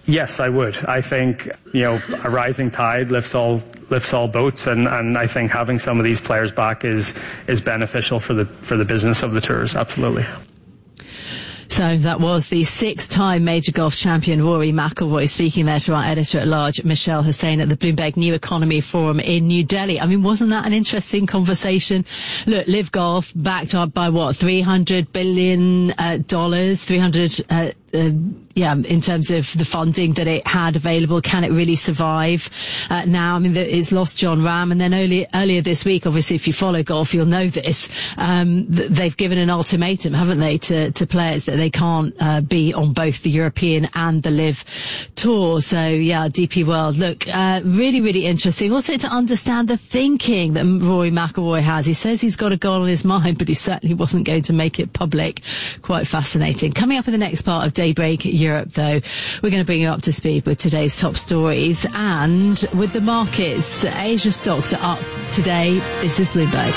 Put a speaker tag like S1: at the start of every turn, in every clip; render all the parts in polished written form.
S1: Yes, I would. I think, a rising tide lifts all boats, and I think having some of these players back is beneficial for the business of the tours. Absolutely.
S2: So that was the 6-time major golf champion Rory McIlroy speaking there to our editor-at-large, Michelle Hussain, at the Bloomberg New Economy Forum in New Delhi. I mean, wasn't that an interesting conversation? Look, Live Golf backed up by $300 billion, in terms of the funding that it had available. Can it really survive now? I mean, it's lost John Ram, and then earlier this week, obviously, if you follow golf, you'll know this. They've given an ultimatum, haven't they, to players that they can't be on both the European and the Live Tour. So, yeah, DP World. Look, really, really interesting. Also to understand the thinking that Rory McIlroy has. He says he's got a goal in his mind, but he certainly wasn't going to make it public. Quite fascinating. Coming up in the next part of Daybreak Europe, though, we're going to bring you up to speed with today's top stories, and with the markets, Asia stocks are up today. This is Bloomberg.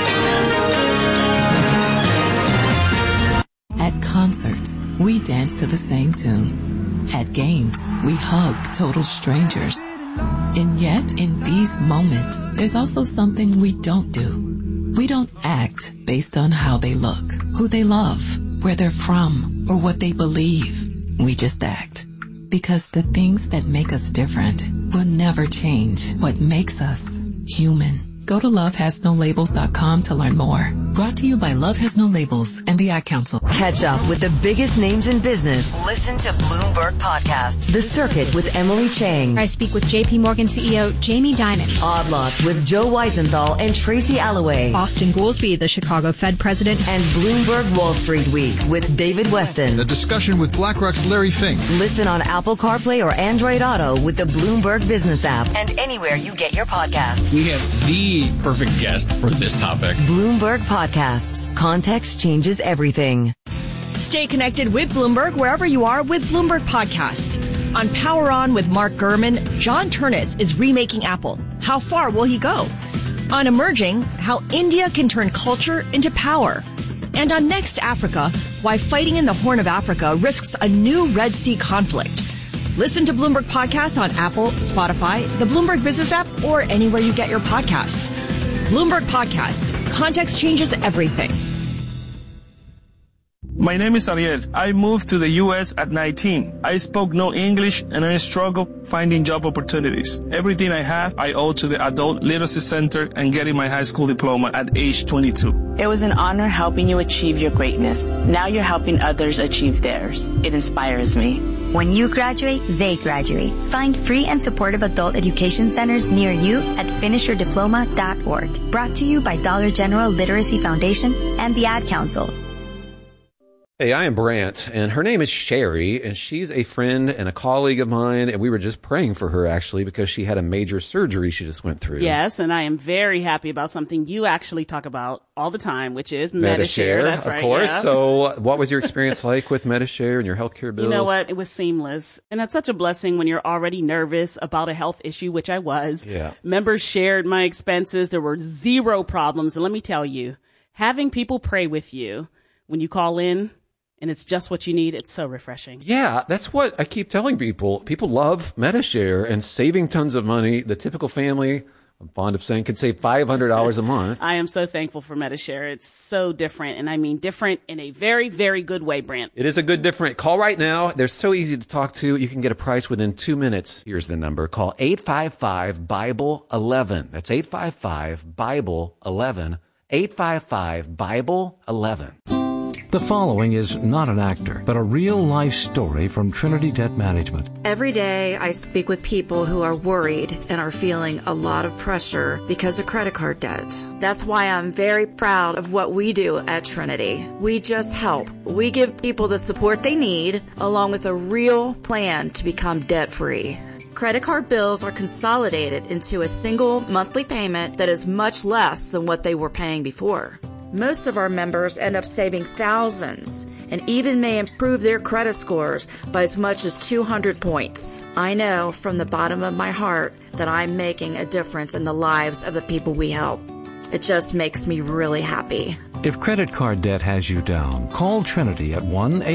S3: At concerts, we dance to the same tune. At games, we hug total strangers. And yet, in these moments, there's also something we don't do. We don't act based on how they look, who they love, where they're from, or what they believe. We just act. Because the things that make us different will never change what makes us human. Go to lovehasnolabels.com to learn more. Brought to you by Love Has No Labels and the Ad Council.
S4: Catch up with the biggest names in business. Listen to Bloomberg Podcasts. The Circuit with Emily Chang.
S5: I speak with JP Morgan CEO Jamie Dimon.
S4: Odd Lots with Joe Weisenthal and Tracy Alloway.
S5: Austin Goolsbee, the Chicago Fed president.
S4: And Bloomberg Wall Street Week with David Weston.
S6: A discussion with BlackRock's Larry Fink.
S4: Listen on Apple CarPlay or Android Auto with the Bloomberg Business app and anywhere you get your podcasts.
S7: We have the perfect guest for this topic.
S4: Bloomberg Podcasts. Context changes everything.
S8: Stay connected with Bloomberg wherever you are with Bloomberg Podcasts. On Power On with Mark Gurman, John Turnus is remaking Apple. How far will he go? On Emerging, how India can turn culture into power. And on Next Africa, why fighting in the Horn of Africa risks a new Red Sea conflict. Listen to Bloomberg Podcasts on Apple, Spotify, the Bloomberg Business app, or anywhere you get your podcasts. Bloomberg Podcasts. Context changes everything.
S9: My name is Ariel. I moved to the U.S. at 19. I spoke no English and I struggled finding job opportunities. Everything I have, I owe to the Adult Literacy Center and getting my high school diploma at age 22.
S10: It was an honor helping you achieve your greatness. Now you're helping others achieve theirs. It inspires me.
S11: When you graduate, they graduate. Find free and supportive adult education centers near you at finishyourdiploma.org. Brought to you by Dollar General Literacy Foundation and the Ad Council.
S12: Hey, I am Brant, and her name is Sherry, and she's a friend and a colleague of mine, and we were just praying for her, actually, because she had a major surgery she just went through.
S13: Yes, and I am very happy about something you actually talk about all the time, which is Medi-Share. That's right,
S12: of course.
S13: Yeah.
S12: So what was your experience like with Medi-Share and your healthcare bills?
S13: You know what? It was seamless. And that's such a blessing when you're already nervous about a health issue, which I was.
S12: Yeah.
S13: Members shared my expenses. There were zero problems. And let me tell you, having people pray with you when you call in, and it's just what you need, it's so refreshing.
S12: Yeah, that's what I keep telling people. People love Medi-Share and saving tons of money. The typical family, I'm fond of saying, could save $500 a month.
S13: I am so thankful for Medi-Share. It's so different, and I mean different in a very, very good way, Brant.
S12: It is a good different. Call right now. They're so easy to talk to. You can get a price within 2 minutes. Here's the number. Call 855-BIBLE-11. That's 855-BIBLE-11. 855-BIBLE-11.
S14: The following is not an actor, but a real-life story from Trinity Debt Management.
S15: Every day I speak with people who are worried and are feeling a lot of pressure because of credit card debt. That's why I'm very proud of what we do at Trinity. We just help. We give people the support they need, along with a real plan to become debt-free. Credit card bills are consolidated into a single monthly payment that is much less than what they were paying before. Most of our members end up saving thousands and even may improve their credit scores by as much as 200 points. I know from the bottom of my heart that I'm making a difference in the lives of the people we help. It just makes me really happy.
S14: If credit card debt has you down, call Trinity at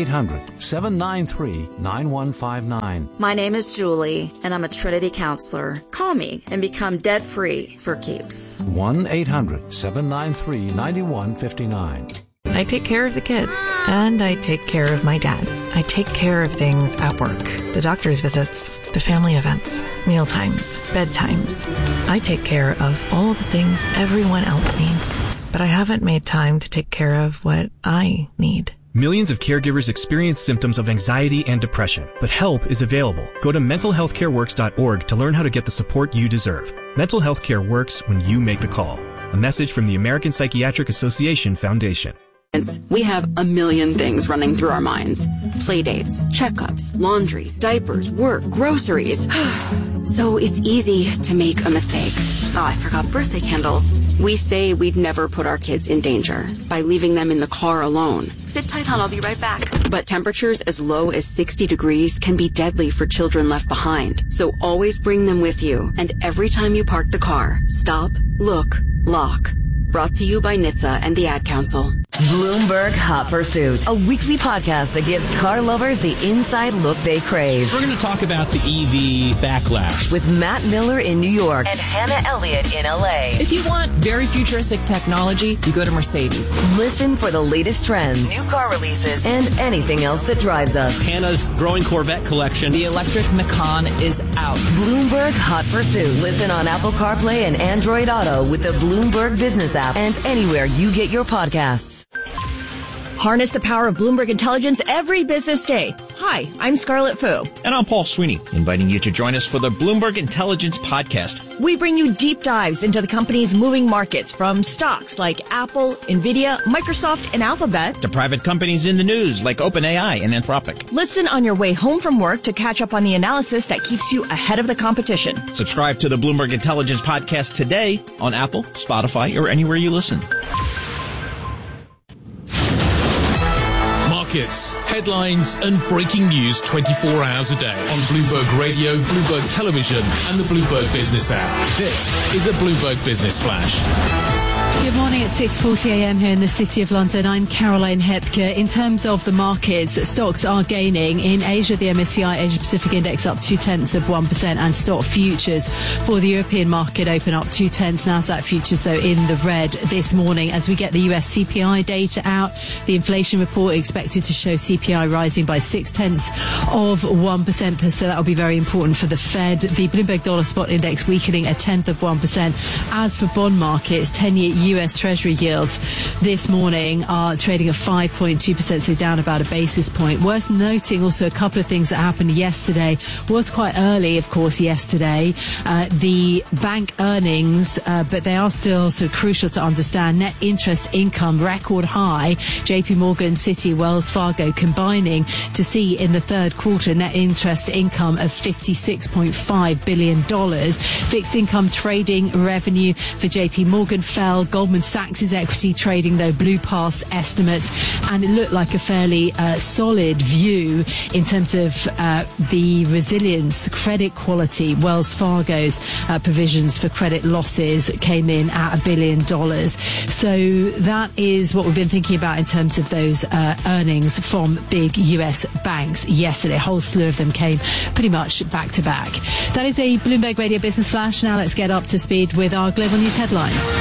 S14: 1-800-793-9159.
S15: My name is Julie, and I'm a Trinity counselor. Call me and become debt-free for keeps.
S14: 1-800-793-9159.
S16: I take care of the kids, and I take care of my dad. I take care of things at work. The doctor's visits, the family events, meal times, bedtimes. I take care of all the things everyone else needs, but I haven't made time to take care of what I need.
S17: Millions of caregivers experience symptoms of anxiety and depression, but help is available. Go to mentalhealthcareworks.org to learn how to get the support you deserve. Mental health care works when you make the call. A message from the American Psychiatric Association Foundation.
S18: We have a million things running through our minds. Playdates, checkups, laundry, diapers, work, groceries. So it's easy to make a mistake. Oh, I forgot birthday candles. We say we'd never put our kids in danger by leaving them in the car alone. Sit tight, hon, I'll be right back. But temperatures as low as 60 degrees can be deadly for children left behind. So always bring them with you. And every time you park the car, stop, look, lock. Brought to you by NHTSA and the Ad Council.
S4: Bloomberg Hot Pursuit, a weekly podcast that gives car lovers the inside look they crave.
S19: We're going to talk about the EV backlash
S4: with Matt Miller in New York and Hannah Elliott in LA.
S20: If you want very futuristic technology, you go to Mercedes.
S4: Listen for the latest trends, new car releases, and anything else that drives us.
S19: Hannah's growing Corvette collection.
S20: The electric Macan is out.
S4: Bloomberg Hot Pursuit. Listen on Apple CarPlay and Android Auto with the Bloomberg Business app and anywhere you get your podcasts.
S8: Harness the power of Bloomberg Intelligence every business day. Hi, I'm Scarlett Fu.
S21: And I'm Paul Sweeney, inviting you to join us for the Bloomberg Intelligence Podcast.
S8: We bring you deep dives into the company's moving markets, from stocks like Apple, Nvidia, Microsoft, and Alphabet,
S21: to private companies in the news like OpenAI and Anthropic.
S8: Listen on your way home from work to catch up on the analysis that keeps you ahead of the competition.
S21: Subscribe to the Bloomberg Intelligence Podcast today on Apple, Spotify, or anywhere you listen.
S22: Markets, headlines, and breaking news 24 hours a day on Bloomberg Radio, Bloomberg Television, and the Bloomberg Business app. This is a Bloomberg Business Flash.
S2: Good morning at 6:40 a.m. here in the City of London. I'm Caroline Hepker. In terms of the markets, stocks are gaining. In Asia, the MSCI Asia Pacific Index up 0.2%, and stock futures for the European market open up 0.2. Nasdaq futures, though, in the red this morning as we get the US CPI data out. The inflation report expected to show CPI rising by 0.6%, so that will be very important for the Fed. The Bloomberg Dollar Spot Index weakening 0.1%. As for bond markets, 10-year US Treasury yields this morning are trading at 5.2%, so down about a basis point. Worth noting also a couple of things that happened yesterday. Was quite early, of course, yesterday. The bank earnings, but they are still sort of crucial to understand. Net interest income, record high. JP Morgan, Citi, Wells Fargo combining to see in the third quarter net interest income of $56.5 billion. Fixed income trading revenue for JP Morgan fell. Goldman Sachs' equity trading, though, blew past estimates, and it looked like a fairly solid view in terms of the resilience, credit quality. Wells Fargo's provisions for credit losses came in at $1 billion. So that is what we've been thinking about in terms of those earnings from big US banks yesterday. A whole slew of them came pretty much back to back. That is a Bloomberg Radio Business Flash. Now let's get up to speed with our global news headlines.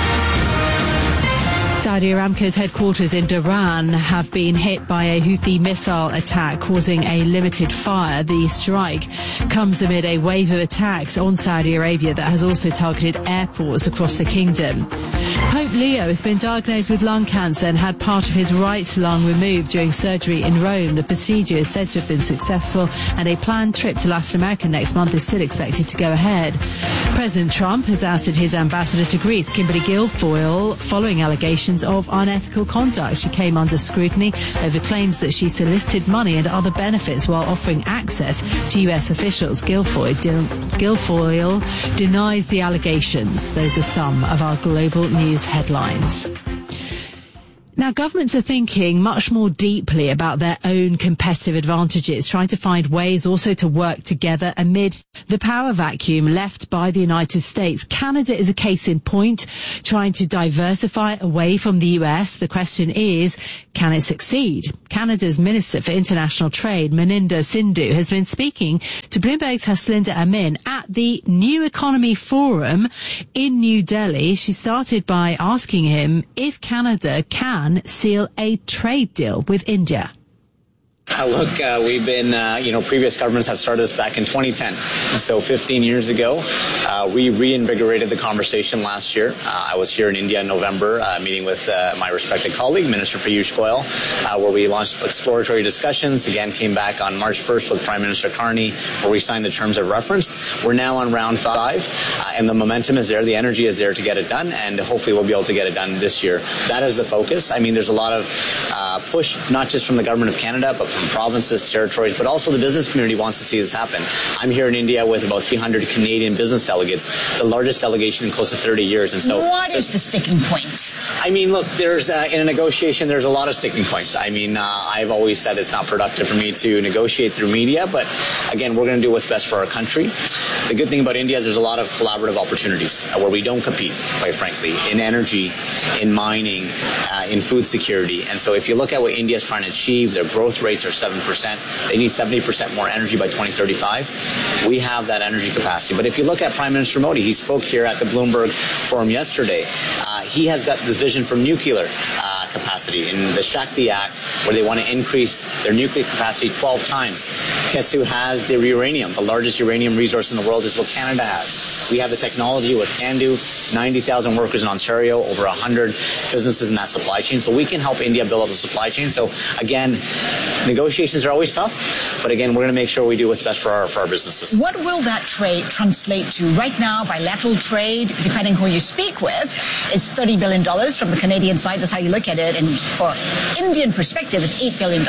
S2: Saudi Aramco's headquarters in Dhahran have been hit by a Houthi missile attack, causing a limited fire. The strike comes amid a wave of attacks on Saudi Arabia that has also targeted airports across the kingdom. Pope Leo has been diagnosed with lung cancer and had part of his right lung removed during surgery in Rome. The procedure is said to have been successful, and a planned trip to Latin America next month is still expected to go ahead. President Trump has ousted his ambassador to Greece, Kimberly Guilfoyle, following allegations of unethical conduct. She came under scrutiny over claims that she solicited money and other benefits while offering access to US officials. Guilfoyle denies the allegations. Those are some of our global news headlines. Now, governments are thinking much more deeply about their own competitive advantages, trying to find ways also to work together amid the power vacuum left by the United States. Canada is a case in point, trying to diversify away from the US. The question is, can it succeed? Canada's Minister for International Trade, Maninder Sindhu, has been speaking to Bloomberg's Haslinda Amin at the New Economy Forum in New Delhi. She started by asking him if Canada can seal a trade deal with India.
S1: Look, we've been, previous governments have started this back in 2010. So 15 years ago, we reinvigorated the conversation last year. I was here in India in November, meeting with my respected colleague, Minister Piyush Goyal, where we launched exploratory discussions. Again, came back on March 1st with Prime Minister Carney, where we signed the terms of reference. We're now on round 5, and the momentum is there. The energy is there to get it done, and hopefully we'll be able to get it done this year. That is the focus. I mean, there's a lot of push, not just from the government of Canada, but from provinces, territories, but also the business community wants to see this happen. I'm here in India with about 300 Canadian business delegates, the largest delegation in close to 30 years. And so,
S3: what is the sticking point?
S1: I mean, look, there's in a negotiation, there's a lot of sticking points. I mean, I've always said it's not productive for me to negotiate through media, but again, we're going to do what's best for our country. The good thing about India is there's a lot of collaborative opportunities where we don't compete, quite frankly, in energy, in mining, in food security. And so if you look at what India is trying to achieve, their growth rates are 7%. They need 70% more energy by 2035. We have that energy capacity. But if you look at Prime Minister Modi, he spoke here at the Bloomberg Forum yesterday. He has got this vision for nuclear capacity in the Shakti Act, where they want to increase their nuclear capacity 12 times. Guess who has the uranium? The largest uranium resource in the world is what Canada has. We have the technology with CANDU, 90,000 workers in Ontario, over 100 businesses in that supply chain. So we can help India build up the supply chain. So again, negotiations are always tough, but again, we're going to make sure we do what's best for our businesses.
S3: What will that trade translate to? Right now, bilateral trade, depending who you speak with, is $30 billion from the Canadian side. That's how you look at it. And for Indian perspective, it's $8 billion.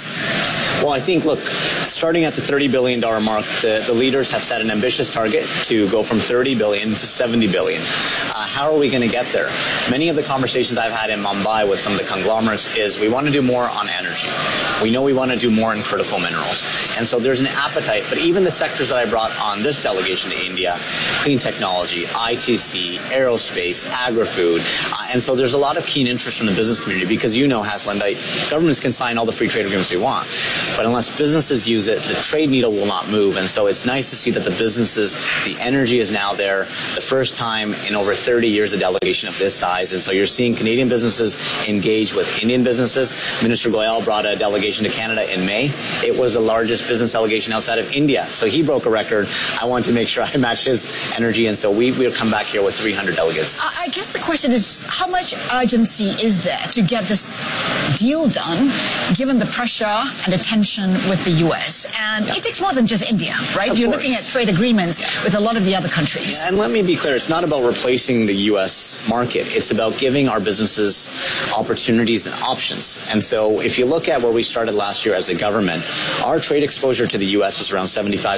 S1: Well, I think, look, starting at the $30 billion mark, the leaders have set an ambitious target to go from $30 billion to $70 billion. How are we going to get there? Many of the conversations I've had in Mumbai with some of the conglomerates is we want to do more on energy. We know we want to do more in critical minerals. And so there's an appetite. But even the sectors that I brought on this delegation to India, clean technology, ITC, aerospace, agri-food. And so there's a lot of keen interest from the business community because Haslinda, governments can sign all the free trade agreements we want. But unless businesses use it, the trade needle will not move. And so it's nice to see that the businesses, the energy is now there. The first time in over 30 years, a delegation of this size. And so you're seeing Canadian businesses engage with Indian businesses. Minister Goyal brought a delegation to Canada in May. It was the largest business delegation outside of India. So he broke a record. I wanted to make sure I match his energy. And so we'll come back here with 300 delegates.
S3: I guess the question is, how much urgency is there to get this deal done, given the pressure and the tension with the U.S.? And it takes more than just India, right? You're looking at trade agreements with a lot of the other countries.
S1: And let me be clear, it's not about replacing the U.S. market. It's about giving our businesses opportunities and options. And so if you look at where we started last year as a government, our trade exposure to the U.S. was around 75,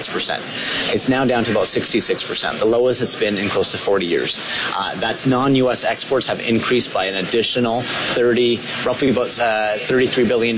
S1: 76%. It's now down to about 66%, the lowest it's been in close to 40 years. That's non-U.S. exports have increased by an additional roughly about $33 billion,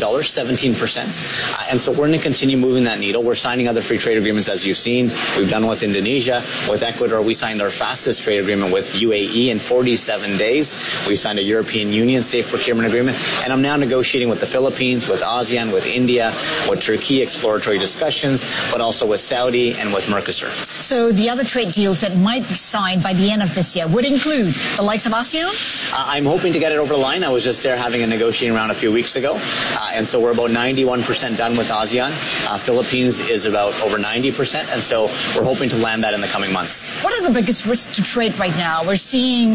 S1: 17%. And so we're going to continue moving that needle. We're signing other free trade agreements, as you've seen. We've done with Indonesia, with Ecuador. We signed our fastest trade agreement with UAE in 47 days. We signed a European Union safe procurement agreement. And I'm now negotiating with the Philippines, with ASEAN, with India, with Turkey, exploratory discussions, but also with Saudi and with Mercosur.
S3: So the other trade deals that might be signed by the end of this year would include the likes of ASEAN?
S1: I'm hoping to get it over the line. I was just there having a negotiating round a few weeks ago. And so we're about 91% done with ASEAN. Philippines is about over 90%. And so we're hoping to land that in the coming months.
S3: What are the biggest risks to trade right now? We're seeing,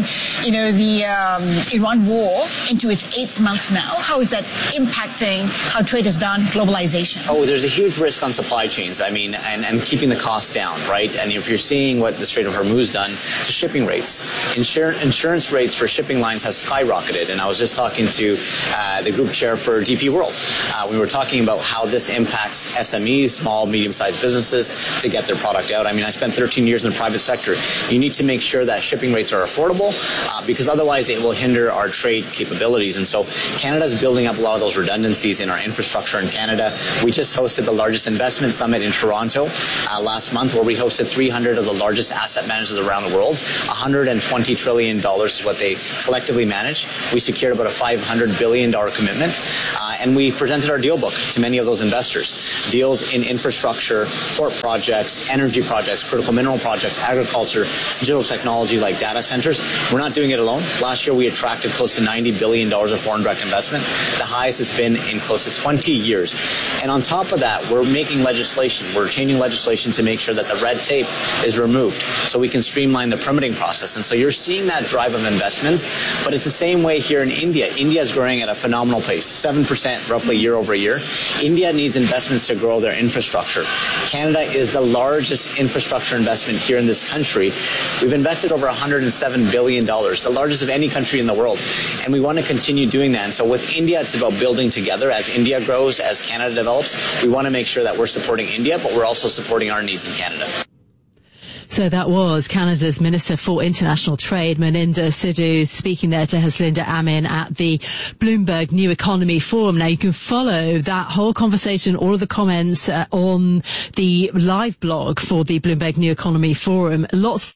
S3: the Iran war into its 8th month now. How is that impacting how trade is done, globalization?
S1: Oh, there's a huge risk on supply chains. I mean, and keeping the costs down, right? And if you're seeing what the Strait of Hormuz done to shipping rates, insurance rates for shipping lines have skyrocketed. And I was just talking to the group chair for DP World. We were talking about how this impacts SMEs, small, medium-sized businesses, to get their product out. I mean, I spent 13 years in the private sector. You need to make sure that shipping shipping rates are affordable, because otherwise it will hinder our trade capabilities. And so Canada's building up a lot of those redundancies in our infrastructure in Canada. We just hosted the largest investment summit in Toronto last month, where we hosted 300 of the largest asset managers around the world. $120 trillion is what they collectively manage. We secured about a $500 billion commitment, and we presented our deal book to many of those investors. Deals in infrastructure, port projects, energy projects, critical mineral projects, agriculture, digital technology like data centers. We're not doing it alone. Last year we attracted close to $90 billion of foreign direct investment, the highest it's been in close to 20 years. And on top of that, we're making legislation. We're changing legislation to make sure that the red tape is removed so we can streamline the permitting process. And so you're seeing that drive of investments, but it's the same way here in India. India is growing at a phenomenal pace, 7% roughly year over year. India needs investments to grow their infrastructure. Canada is the largest infrastructure investment here in this country. We've invested over $107 billion, the largest of any country in the world. And we want to continue doing that. And so with India, it's about building together. As India grows, as Canada develops, we want to make sure that we're supporting India, but we're also supporting our needs in Canada.
S2: So that was Canada's Minister for International Trade, Maninder Sidhu, speaking there to Haslinda Amin at the Bloomberg New Economy Forum. Now, you can follow that whole conversation, all of the comments on the live blog for the Bloomberg New Economy Forum. Lots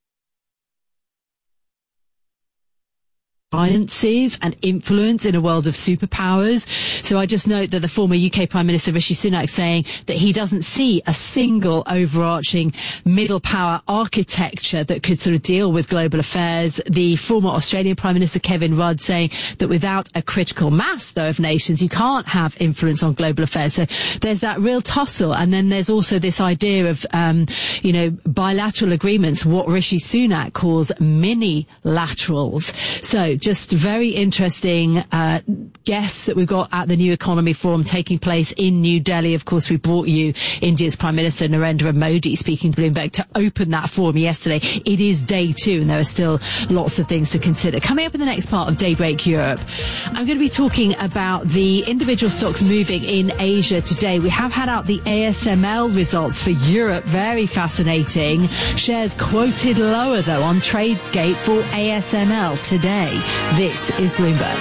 S2: alliances and influence in a world of superpowers. So I just note that the former UK Prime Minister Rishi Sunak saying that he doesn't see a single overarching middle power architecture that could sort of deal with global affairs. The former Australian Prime Minister Kevin Rudd saying that without a critical mass, though, of nations, you can't have influence on global affairs. So there's that real tussle. And then there's also this idea of, bilateral agreements, what Rishi Sunak calls mini-laterals. So just very interesting guests that we've got at the New Economy Forum taking place in New Delhi. Of course, we brought you India's Prime Minister Narendra Modi speaking to Bloomberg to open that forum yesterday. It is day 2 and there are still lots of things to consider. Coming up in the next part of Daybreak Europe, I'm going to be talking about the individual stocks moving in Asia today. We have had out the ASML results for Europe. Very fascinating. Shares quoted lower, though, on TradeGate for ASML today. This is Bloomberg.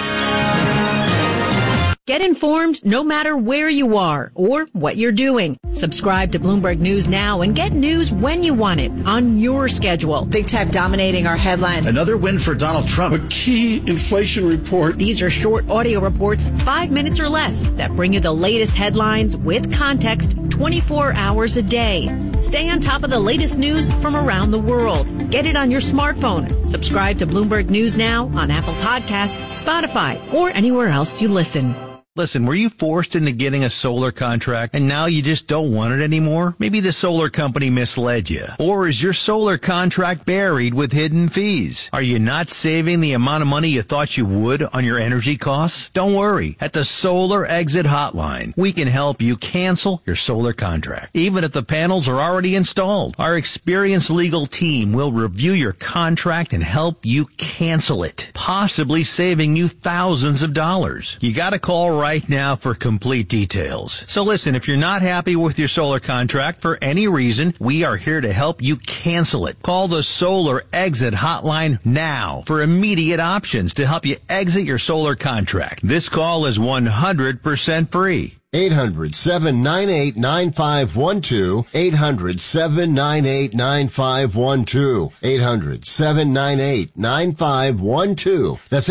S5: Get informed no matter where you are or what you're doing. Subscribe to Bloomberg News now and get news when you want it on your schedule. Big tech dominating our headlines.
S6: Another win for Donald Trump.
S23: A key inflation report.
S5: These are short audio reports, 5 minutes or less, that bring you the latest headlines with context 24 hours a day. Stay on top of the latest news from around the world. Get it on your smartphone. Subscribe to Bloomberg News now on Apple Podcasts, Spotify, or anywhere else you listen.
S6: Listen, were you forced into getting a solar contract and now you just don't want it anymore? Maybe the solar company misled you. Or is your solar contract buried with hidden fees? Are you not saving the amount of money you thought you would on your energy costs? Don't worry. At the Solar Exit Hotline, we can help you cancel your solar contract, even if the panels are already installed. Our experienced legal team will review your contract and help you cancel it, possibly saving you thousands of dollars. You gotta call right now for complete details. So listen, if you're not happy with your solar contract for any reason, we are here to help you cancel it. Call the Solar Exit Hotline now for immediate options to help you exit your solar contract. This call is 100% free.
S24: 800-798-9512. 800-798-9512. 800-798-9512. That's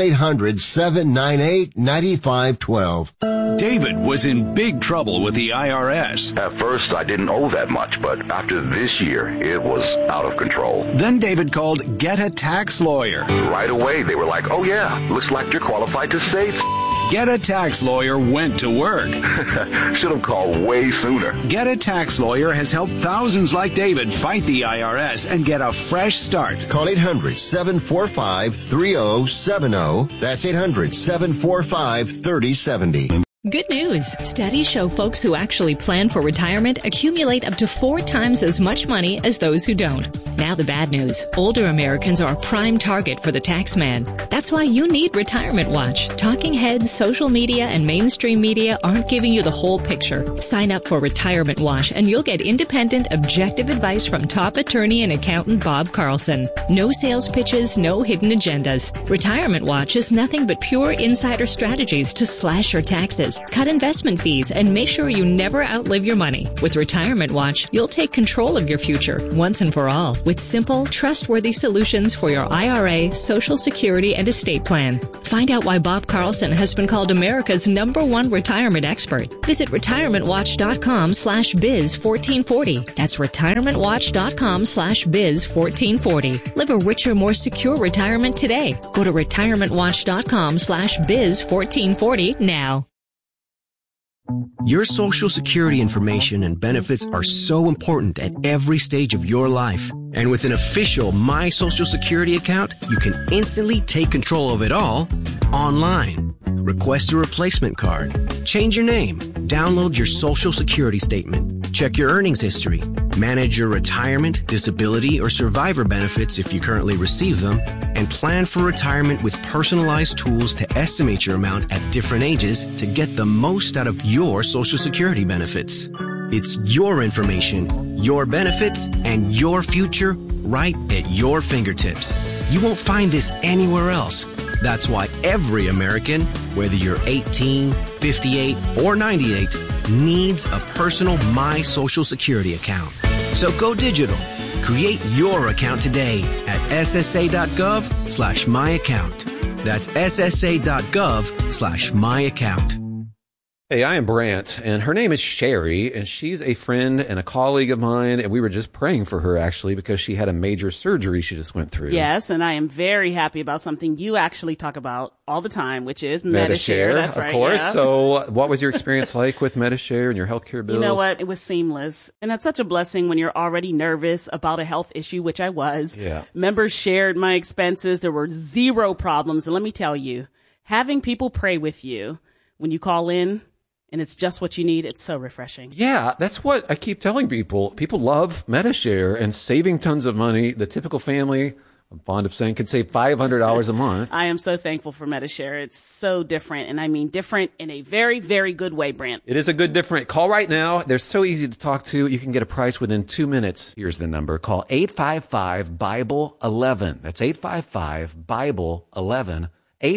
S24: 800-798-9512.
S25: David was in big trouble with the IRS.
S26: At first, I didn't owe that much, but after this year, it was out of control.
S25: Then David called Get a Tax Lawyer.
S26: Right away, they were like, oh yeah, looks like you're qualified to say
S25: Get a Tax Lawyer went to work.
S26: Should have called way sooner.
S25: Get a Tax Lawyer has helped thousands like David fight the IRS and get a fresh start.
S24: Call 800-745-3070. That's 800-745-3070.
S7: Good news. Studies show folks who actually plan for retirement accumulate up to 4 times as much money as those who don't. Now the bad news. Older Americans are a prime target for the tax man. That's why you need Retirement Watch. Talking heads, social media, and mainstream media aren't giving you the whole picture. Sign up for Retirement Watch and you'll get independent, objective advice from top attorney and accountant Bob Carlson. No sales pitches, no hidden agendas. Retirement Watch is nothing but pure insider strategies to slash your taxes, cut investment fees, and make sure you never outlive your money. With Retirement Watch, you'll take control of your future once and for all with simple, trustworthy solutions for your IRA, Social Security, and estate plan. Find out why Bob Carlson has been called America's #1 retirement expert. Visit retirementwatch.com/biz1440. That's retirementwatch.com/biz1440. Live a richer, more secure retirement today. Go to retirementwatch.com/biz1440 now.
S9: Your Social Security information and benefits are so important at every stage of your life. And with an official My Social Security account, you can instantly take control of it all online. Request a replacement card, change your name, download your Social Security statement, check your earnings history, manage your retirement, disability, or survivor benefits if you currently receive them, and plan for retirement with personalized tools to estimate your amount at different ages to get the most out of your Social Security benefits. It's your information, your benefits, and your future right at your fingertips. You won't find this anywhere else. That's why every American, whether you're 18, 58, or 98, needs a personal My Social Security account. So go digital. Create your account today at ssa.gov/myaccount. That's ssa.gov/myaccount.
S10: Hey, I am Brant, and her name is Sherry, and she's a friend and a colleague of mine, and we were just praying for her, actually, because she had a major surgery she just went through.
S11: Yes, and I am very happy about something you actually talk about all the time, which is Medi-Share. That's right,
S10: of course.
S11: Yeah.
S10: So what was your experience like with Medi-Share and your healthcare bills?
S11: You know what? It was seamless, and that's such a blessing when you're already nervous about a health issue, which I was.
S10: Yeah.
S11: Members shared my expenses. There were zero problems, and let me tell you, having people pray with you when you call in, and it's just what you need. It's so refreshing.
S10: Yeah, that's what I keep telling people. People love Medi-Share and saving tons of money. The typical family, I'm fond of saying, could save $500 a month.
S11: I am so thankful for Medi-Share. It's so different, and I mean different in a very, very good way, Brant.
S10: It is a good different. Call right now. They're so easy to talk to. You can get a price within 2 minutes. Here's the number. Call 855-BIBLE-11. That's 855-BIBLE-11.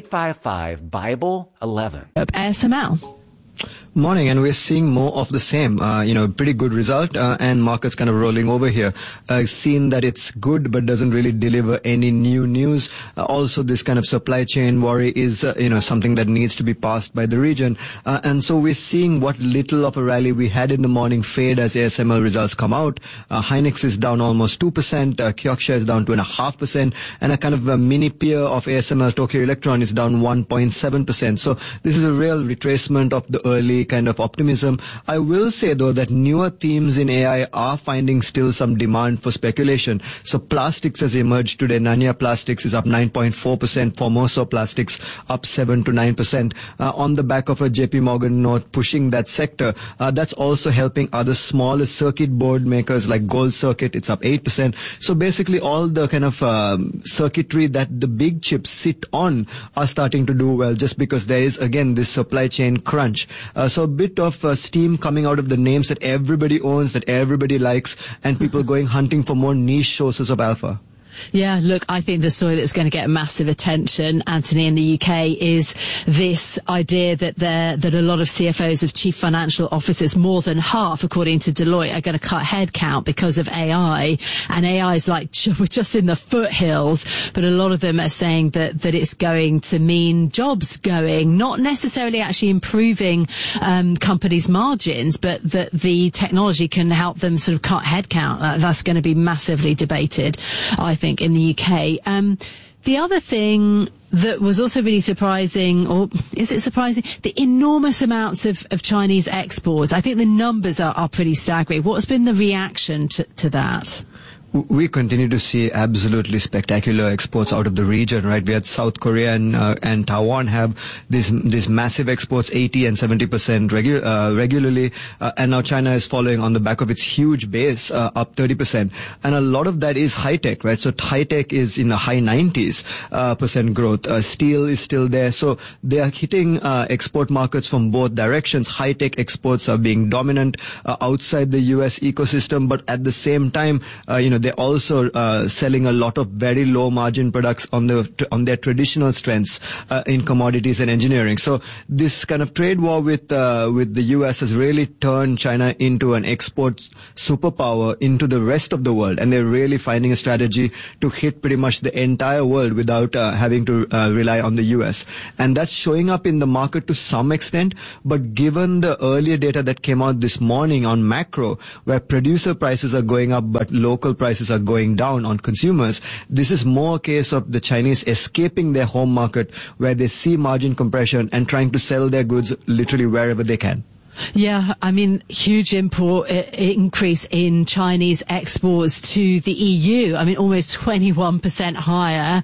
S10: 855-BIBLE-11.
S2: ASML.
S12: Morning, and we're seeing more of the same. Pretty good result, and markets kind of rolling over here. Seen that it's good, but doesn't really deliver any new news. Also, this kind of supply chain worry is, something that needs to be passed by the region. And so we're seeing what little of a rally we had in the morning fade as ASML results come out. Hynix is down almost 2%. Kioxia is down 2.5%, and a kind of a mini peer of ASML, Tokyo Electron, is down 1.7%. So this is a real retracement of the early kind of optimism. I will say, though, that newer themes in AI are finding still some demand for speculation. So plastics has emerged today. Nanya Plastics is up 9.4%. Formoso Plastics up 7 to 9%. On the back of a JP Morgan note pushing that sector. That's also helping other smaller circuit board makers like Gold Circuit. It's up 8%. So basically all the kind of circuitry that the big chips sit on are starting to do well, just because there is, again, this supply chain crunch. So a bit of steam coming out of the names that everybody owns, that everybody likes, and people going hunting for more niche sources of alpha.
S2: Yeah, look, I think the story that's going to get massive attention, Anthony, in the UK is this idea that a lot of CFOs of chief financial officers, more than half, according to Deloitte, are going to cut headcount because of AI. And AI is like, we're just in the foothills, but a lot of them are saying that it's going to mean jobs going, not necessarily actually improving companies' margins, but that the technology can help them sort of cut headcount. That's going to be massively debated, I think, in the UK. The other thing that was also really surprising, or is it surprising, the enormous amounts of Chinese exports. I think the numbers are pretty staggering. What's been the reaction to that?
S12: We continue to see absolutely spectacular exports out of the region, right? We had South Korea and Taiwan have these massive exports, 80 and 70% regularly, and now China is following on the back of its huge base, up 30%. And a lot of that is high tech, right? So high tech is in the high 90s% growth. Steel is still there. So they are hitting export markets from both directions. High tech exports are being dominant outside the US ecosystem, but at the same time, they're also selling a lot of very low margin products on their traditional strengths in commodities and engineering. So this kind of trade war with the US has really turned China into an export superpower into the rest of the world, and they're really finding a strategy to hit pretty much the entire world without having to rely on the US. And that's showing up in the market to some extent, but given the earlier data that came out this morning on macro, where producer prices are going up but local prices are going down on consumers, this is more a case of the Chinese escaping their home market where they see margin compression and trying to sell their goods literally wherever they can.
S2: Yeah, I mean, huge increase in Chinese exports to the EU. I mean, almost 21% higher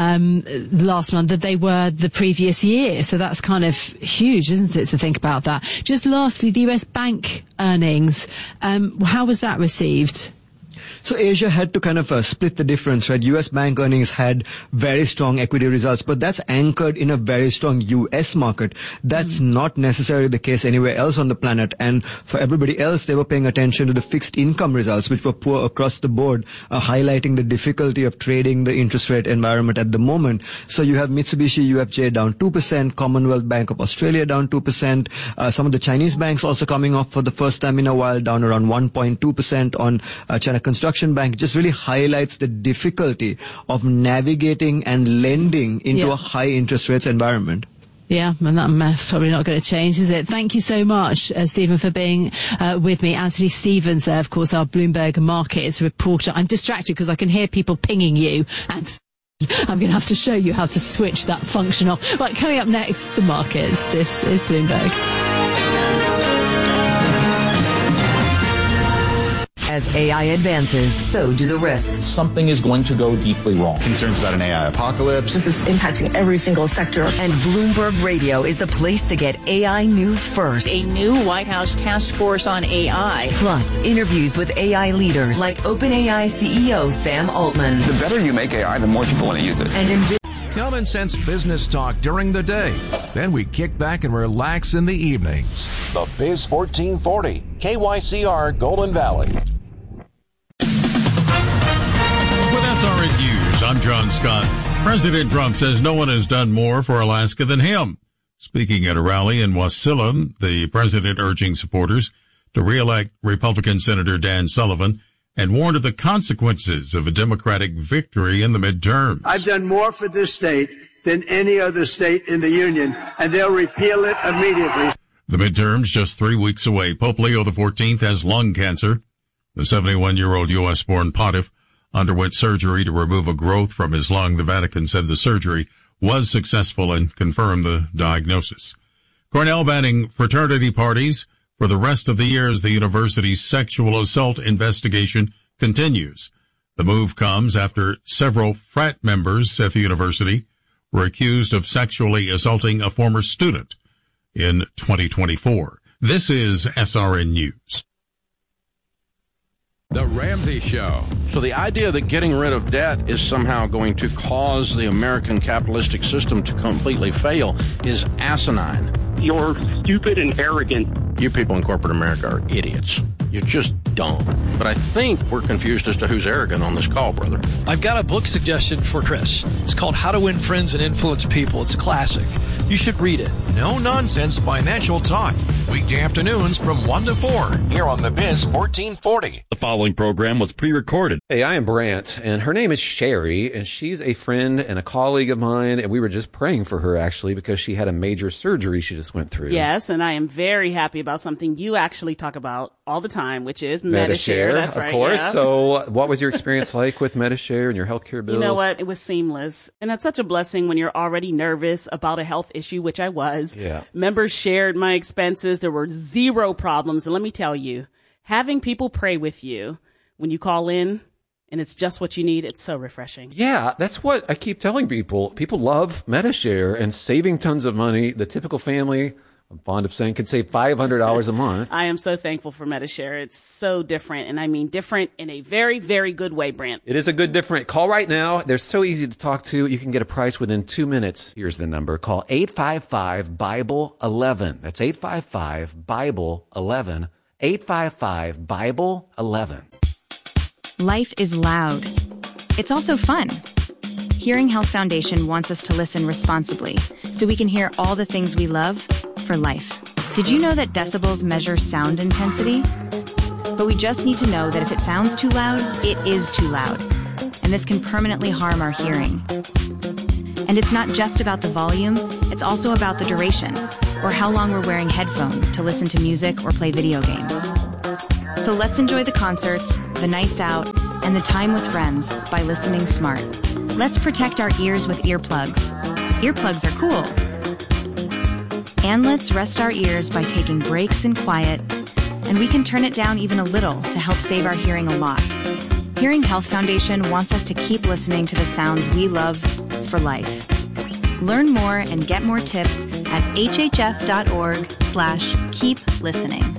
S2: last month than they were the previous year. So that's kind of huge, isn't it, to think about that? Just lastly, the US bank earnings, how was that received?
S12: So Asia had to kind of split the difference, right? US bank earnings had very strong equity results, but that's anchored in a very strong US market. That's not necessarily the case anywhere else on the planet. And for everybody else, they were paying attention to the fixed income results, which were poor across the board, highlighting the difficulty of trading the interest rate environment at the moment. So you have Mitsubishi UFJ down 2%, Commonwealth Bank of Australia down 2%. Some of the Chinese banks also coming off for the first time in a while, down around 1.2% on China Construction Bank. Just really highlights the difficulty of navigating and lending into a high interest rates environment.
S2: Yeah, and that's probably not going to change, is it? Thank you so much, Stephen, for being with me. Anthony Stevens, of course, our Bloomberg Markets reporter. I'm distracted because I can hear people pinging you, and I'm going to have to show you how to switch that function off. Right, coming up next, the markets. This is Bloomberg.
S4: As AI advances, so do the risks.
S13: Something is going to go deeply wrong.
S14: Concerns about an AI apocalypse.
S15: This is impacting every single sector.
S4: And Bloomberg Radio is the place to get AI news first.
S15: A new White House task force on AI.
S4: Plus, interviews with AI leaders like OpenAI CEO Sam Altman.
S26: The better you make AI, the more people want to use it.
S4: And
S16: common sense business talk during the day. Then we kick back and relax in the evenings. The Biz 1440, KYCR Golden Valley.
S17: With SRN News, I'm John Scott. President Trump says no one has done more for Alaska than him. Speaking at a rally in Wasilla, the president urging supporters to re-elect Republican Senator Dan Sullivan and warned of the consequences of a Democratic victory in the midterms.
S18: I've done more for this state than any other state in the union, and they'll repeal it immediately.
S17: The midterms just 3 weeks away. Pope Leo XIV has lung cancer. The 71-year-old U.S.-born pontiff underwent surgery to remove a growth from his lung. The Vatican said the surgery was successful and confirmed the diagnosis. Cornell banning fraternity parties for the rest of the year as the university's sexual assault investigation continues. The move comes after several frat members at the university were accused of sexually assaulting a former student in 2024. This is SRN News.
S27: The Ramsey Show.
S28: So the idea that getting rid of debt is somehow going to cause the American capitalistic system to completely fail is asinine.
S29: You're stupid and arrogant.
S28: You people in corporate America are idiots. You're just dumb. But I think we're confused as to who's arrogant on this call, brother.
S30: I've got a book suggestion for Chris. It's called How to Win Friends and Influence People. It's a classic. You should read it.
S16: No nonsense financial talk. Weekday afternoons from 1 to 4 here on the Biz 1440.
S31: The following program was pre-recorded.
S10: Hey, I am Brant, and her name is Sherry, and she's a friend and a colleague of mine, and we were just praying for her, actually, because she had a major surgery she just went through.
S11: Yes, and I am very happy about something you actually talk about all the time, which is Medi-Share. That's right.
S10: Of course.
S11: Yeah.
S10: So what was your experience like with Medi-Share and your healthcare bills?
S11: You know what? It was seamless. And that's such a blessing when you're already nervous about a health issue, which I was.
S10: Yeah.
S11: Members shared my expenses. There were zero problems. And let me tell you, having people pray with you when you call in, and it's just what you need. It's so refreshing.
S10: Yeah, that's what I keep telling people. People love MediShare and saving tons of money. The typical family, I'm fond of saying, can save $500 a month.
S11: I am so thankful for MediShare. It's so different, and I mean different in a very, very good way, Brant.
S10: It is a good different. Call right now. They're so easy to talk to. You can get a price within 2 minutes. Here's the number. Call 855-BIBLE-11. That's 855-BIBLE-11. 855-BIBLE-11.
S1: Life is loud. It's also fun. Hearing Health Foundation wants us to listen responsibly so we can hear all the things we love for life. Did you know that decibels measure sound intensity? But we just need to know that if it sounds too loud, it is too loud. And this can permanently harm our hearing. And it's not just about the volume, it's also about the duration, or how long we're wearing headphones to listen to music or play video games. So let's enjoy the concerts, the nights out, and the time with friends by listening smart. Let's protect our ears with earplugs. Earplugs are cool. And let's rest our ears by taking breaks in quiet, and we can turn it down even a little to help save our hearing a lot. Hearing Health Foundation wants us to keep listening to the sounds we love for life. Learn more and get more tips at hhf.org/keep listening.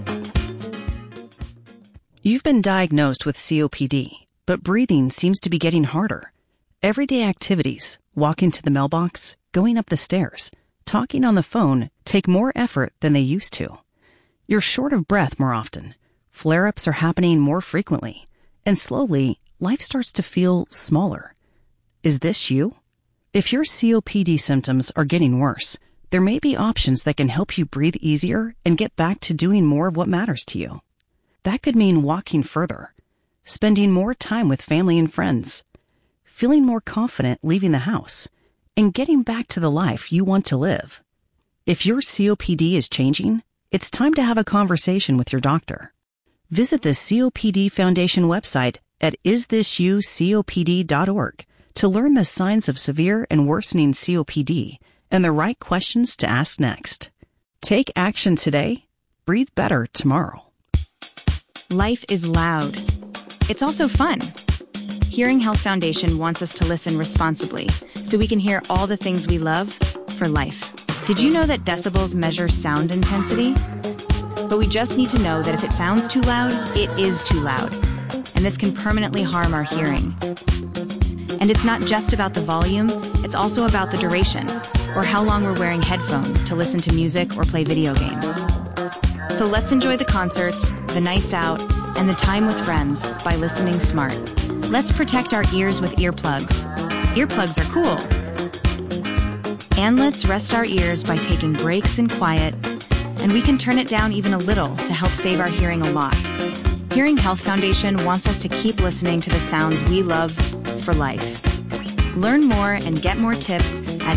S3: You've been diagnosed with COPD, but breathing seems to be getting harder. Everyday activities, walking to the mailbox, going up the stairs, talking on the phone take more effort than they used to. You're short of breath more often. Flare-ups are happening more frequently. And slowly, life starts to feel smaller. Is this you? If your COPD symptoms are getting worse, there may be options that can help you breathe easier and get back to doing more of what matters to you. That could mean walking further, spending more time with family and friends, feeling more confident leaving the house, and getting back to the life you want to live. If your COPD is changing, it's time to have a conversation with your doctor. Visit the COPD Foundation website at isthisyoucopd.org to learn the signs of severe and worsening COPD and the right questions to ask next. Take action today. Breathe better tomorrow.
S1: Life is loud. It's also fun. Hearing Health Foundation wants us to listen responsibly so we can hear all the things we love for life. Did you know that decibels measure sound intensity? But we just need to know that if it sounds too loud, it is too loud. And this can permanently harm our hearing. And it's not just about the volume, it's also about the duration, or how long we're wearing headphones to listen to music or play video games. So let's enjoy the concerts, the nights out, and the time with friends by listening smart. Let's protect our ears with earplugs. Earplugs are cool. And let's rest our ears by taking breaks in quiet, and we can turn it down even a little to help save our hearing a lot. Hearing Health Foundation wants us to keep listening to the sounds we love for life. Learn more and get more tips at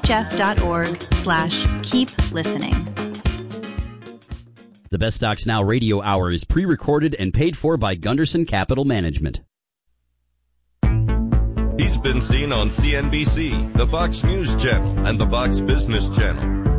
S1: hhf.org/keep listening.
S5: The Best Stocks Now radio hour is pre-recorded and paid for by Gunderson Capital Management.
S6: He's been seen on CNBC, the Fox News Channel, and the Fox Business Channel.